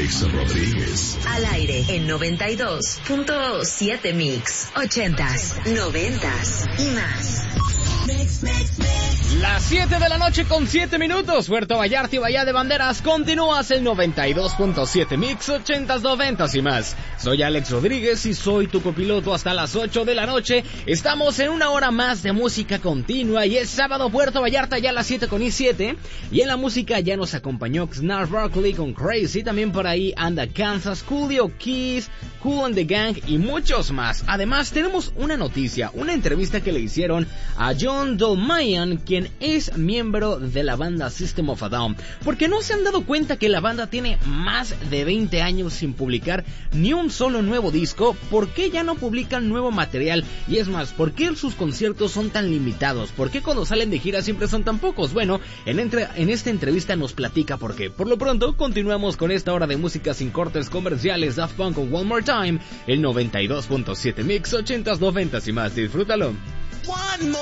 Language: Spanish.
Alex Rodríguez. Al aire en 92.7 Mix. 80s, 90s y más. Las 7 de la noche con 7 minutos. Puerto Vallarta y Bahía de Banderas. Continúas el 92.7 Mix, 80s, 90s y más. Soy Alex Rodríguez y soy tu copiloto hasta las 8 de la noche. Estamos en una hora más de música continua y es sábado. Puerto Vallarta ya a las 7:07. Y en la música ya nos acompañó Gnarls Barkley con Crazy. También por ahí anda Kansas, Coolio Keys, Kool and the Gang y muchos más. Además tenemos una noticia, una entrevista que le hicieron a John Dolmayan, quien es miembro de la banda System of a Down. Porque no se han dado cuenta que la banda tiene más de 20 años sin publicar ni un solo nuevo disco. ¿Por qué ya no publican nuevo material? Y es más, ¿por qué sus conciertos son tan limitados? ¿Por qué cuando salen de gira siempre son tan pocos? Bueno, en esta entrevista nos platica por qué. Por lo pronto, continuamos con esta hora de música sin cortes comerciales. Daft Punk con One More Time, el 92.7 Mix, 80s, 90s y más. Disfrútalo.